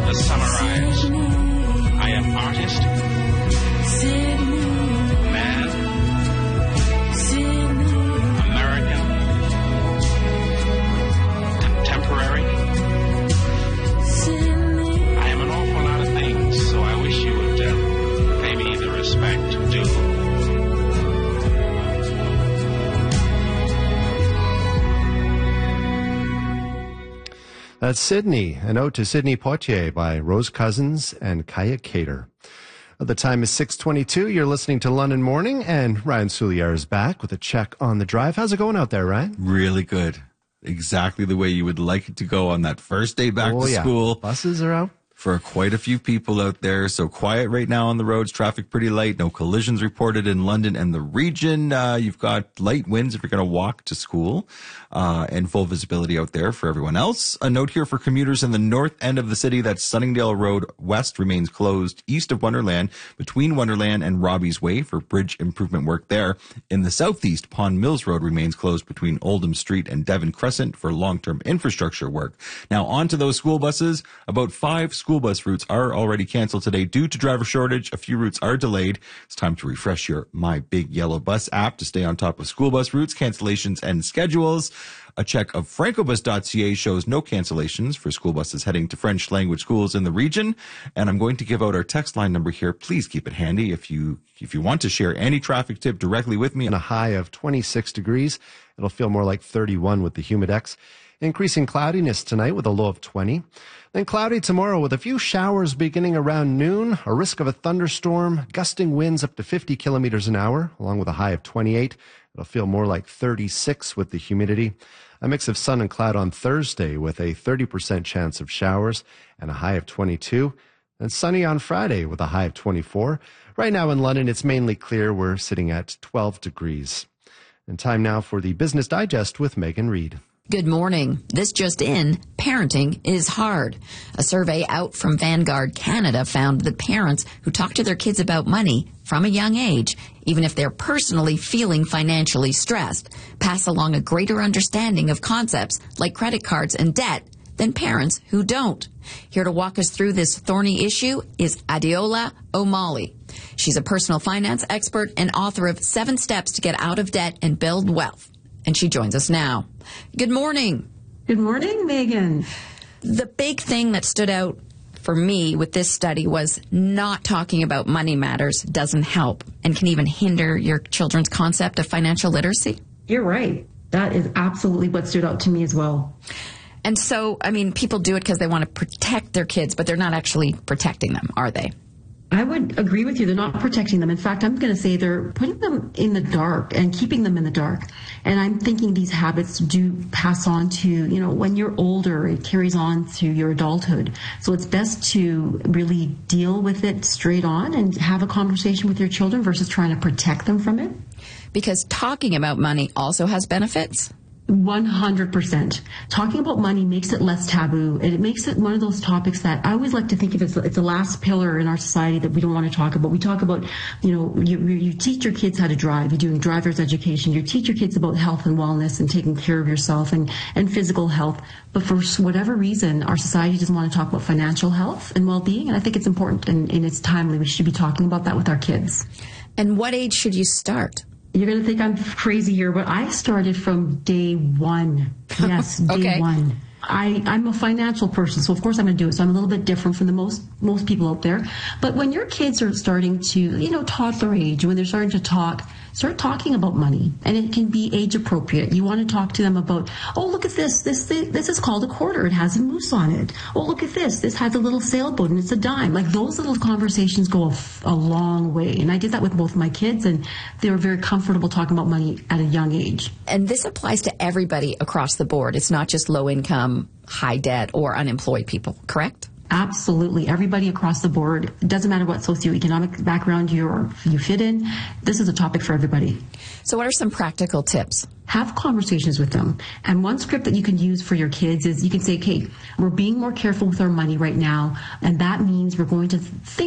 the summer rise. I am artist, man, American, contemporary. I am an awful lot of things, so I wish you would pay me the respect due. That's Sydney, an ode to Sidney Poitier by Rose Cousins and Kaya Cater. The time is 6:22. You're listening to London Morning, and Ryan Soulier is back with a check on the drive. How's it going out there, Ryan? Really good. Exactly the way you would like it to go on that first day back to school. Buses are out. For quite a few people out there. So quiet right now on the roads, traffic pretty light, no collisions reported in London and the region. You've got light winds if you're going to walk to school, and full visibility out there for everyone else. A note here for commuters in the north end of the city that Sunningdale Road West remains closed east of Wonderland, between Wonderland and Robbie's Way for bridge improvement work there. In the southeast, Pond Mills Road remains closed between Oldham Street and Devon Crescent for long-term infrastructure work. Now on to those school buses. About 5 school bus routes are already canceled today due to driver shortage. A few routes are delayed. It's time to refresh your My Big Yellow Bus app to stay on top of school bus routes, cancellations, and schedules. A check of francobus.ca shows no cancellations for school buses heading to French language schools in the region. And I'm going to give out our text line number here. Please keep it handy if you want to share any traffic tip directly with me. On a high of 26 degrees. It'll feel more like 31 with the Humidex. Increasing cloudiness tonight with a low of 20. Then cloudy tomorrow with a few showers beginning around noon, a risk of a thunderstorm, gusting winds up to 50 kilometers an hour, along with a high of 28. It'll feel more like 36 with the humidity. A mix of sun and cloud on Thursday with a 30% chance of showers and a high of 22. And sunny on Friday with a high of 24. Right now in London, it's mainly clear. We're sitting at 12 degrees. And time now for the Business Digest with Megan Reid. Good morning. This just in, parenting is hard. A survey out from Vanguard Canada found that parents who talk to their kids about money from a young age, even if they're personally feeling financially stressed, pass along a greater understanding of concepts like credit cards and debt than parents who don't. Here to walk us through this thorny issue is Adeola O'Malley. She's a personal finance expert and author of 7 Steps to Get Out of Debt and Build Wealth. And she joins us now. Good morning. Good morning, Megan. The big thing that stood out for me with this study was not talking about money matters doesn't help and can even hinder your children's concept of financial literacy. You're right. That is absolutely what stood out to me as well. And so, I mean, people do it because they want to protect their kids, but they're not actually protecting them, are they? I would agree with you. They're not protecting them. In fact, I'm going to say they're putting them in the dark and keeping them in the dark. And I'm thinking these habits do pass on to, when you're older, it carries on to your adulthood. So it's best to really deal with it straight on and have a conversation with your children versus trying to protect them from it. Because talking about money also has benefits. 100%. Talking about money makes it less taboo, and it makes it one of those topics that I always like to think of as it's the last pillar in our society that we don't want to talk about. We talk about, you teach your kids how to drive. You're doing driver's education. You teach your kids about health and wellness and taking care of yourself and physical health. But for whatever reason, our society doesn't want to talk about financial health and well-being, and I think it's important and it's timely. We should be talking about that with our kids. And what age should you start? You're going to think I'm crazy here, but I started from day one. Yes, day Okay. one. I'm a financial person, so of course I'm going to do it. So I'm a little bit different from the most people out there. But when your kids are starting to, toddler age, when they're starting to start talking about money, and it can be age appropriate. You want to talk to them about, oh, look at this. This is called a quarter. It has a moose on it. Oh, look at this. This has a little sailboat and it's a dime. Like those little conversations go a long way. And I did that with both my kids, and they were very comfortable talking about money at a young age. And this applies to everybody across the board. It's not just low income, high debt, or unemployed people, correct? Absolutely. Everybody across the board. It doesn't matter what socioeconomic background you fit in. This is a topic for everybody. So what are some practical tips? Have conversations with them. And one script that you can use for your kids is you can say, okay, we're being more careful with our money right now. And that means we're going to think